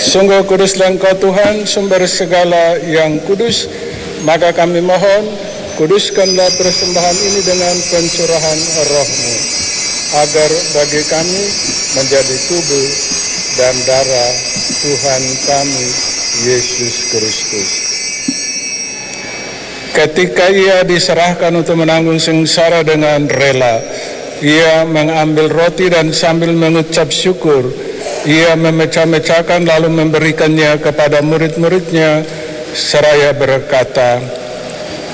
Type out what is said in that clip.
Sungguh kuduslah Engkau Tuhan, sumber segala yang kudus, maka kami mohon, kuduskanlah persembahan ini dengan pencurahan Roh-Mu, agar bagi kami menjadi tubuh dan darah Tuhan kami, Yesus Kristus. Ketika Ia diserahkan untuk menanggung sengsara dengan rela, Ia mengambil roti dan sambil mengucap syukur, Ia memecah-mecahkan lalu memberikannya kepada murid-muridnya seraya berkata,